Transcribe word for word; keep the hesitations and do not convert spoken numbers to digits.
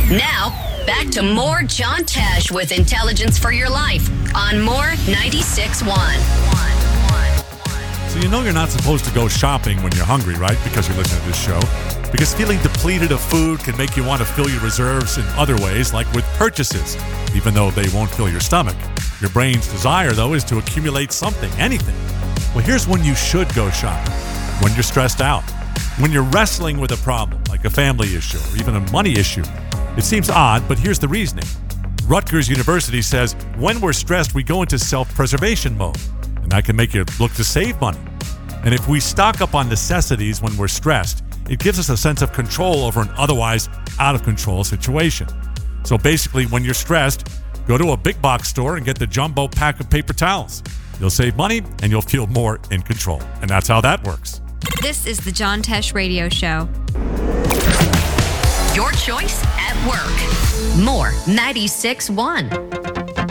Now, back to more John Tesh with Intelligence for Your Life on More ninety-six point one. So you know you're not supposed to go shopping when you're hungry, right? Because you're listening to this show. Because feeling depleted of food can make you want to fill your reserves in other ways, like with purchases, even though they won't fill your stomach. Your brain's desire, though, is to accumulate something, anything. Well, here's when you should go shopping. When you're stressed out. When you're wrestling with a problem, like a family issue or even a money issue. It seems odd, but here's the reasoning. Rutgers University says when we're stressed, we go into self-preservation mode, and that can make you look to save money. And if we stock up on necessities when we're stressed, it gives us a sense of control over an otherwise out-of-control situation. So basically, when you're stressed, go to a big box store and get the jumbo pack of paper towels. You'll save money, and you'll feel more in control. And that's how that works. This is the John Tesh Radio Show. Your choice at work. More ninety-six point one.